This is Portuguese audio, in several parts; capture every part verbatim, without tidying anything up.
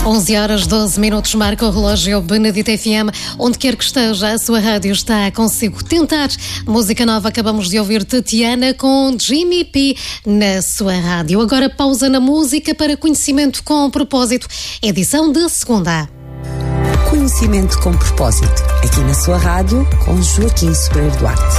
onze horas doze minutos, marca o relógio Benedito F M. Onde quer que esteja, a sua rádio está consigo. Tentar música nova, acabamos de ouvir Tatiana com Jimmy P na sua rádio. Agora pausa na música para conhecimento com propósito, edição de segunda. Conhecimento com propósito, aqui na sua rádio, com Joaquim Sobreiro Duarte.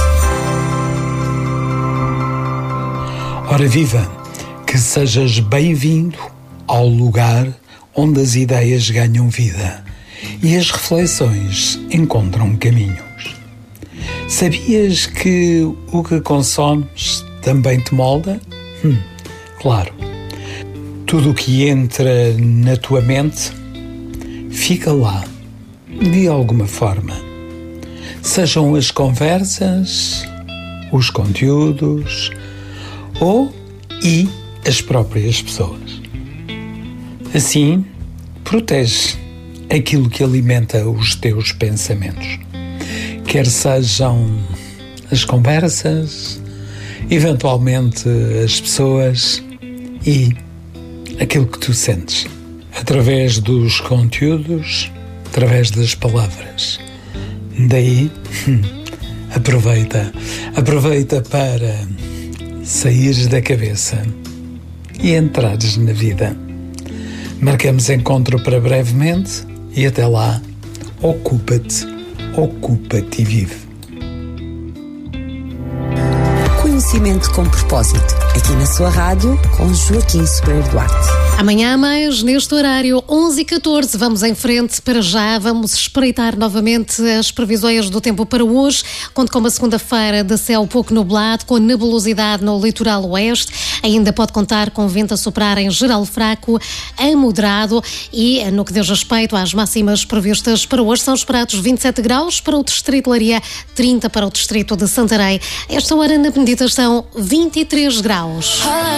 Ora viva, que sejas bem-vindo ao lugar onde as ideias ganham vida e as reflexões encontram caminhos. Sabias que o que consomes também te molda? Hum, claro. Tudo o que entra na tua mente fica lá, de alguma forma. Sejam as conversas, os conteúdos ou e as próprias pessoas. Assim, protege aquilo que alimenta os teus pensamentos. Quer sejam as conversas, eventualmente as pessoas e aquilo que tu sentes. Através dos conteúdos, através das palavras. Daí, aproveita, aproveita para saíres da cabeça e entrares na vida. Marcamos encontro para brevemente e até lá, ocupa-te, ocupa-te e vive. Conhecimento com propósito, aqui na sua rádio, com Joaquim Sobreiro Duarte. Amanhã mais, neste horário, onze e catorze, vamos em frente. Para já, vamos espreitar novamente as previsões do tempo para hoje. Conto com uma segunda-feira de céu pouco nublado, com nebulosidade no litoral oeste. Ainda pode contar com vento a soprar em geral fraco a moderado. E no que diz respeito às máximas previstas para hoje, são esperados vinte e sete graus para o distrito de Leiria, trinta para o distrito de Santarém. Esta hora na Benedita estão vinte e três graus.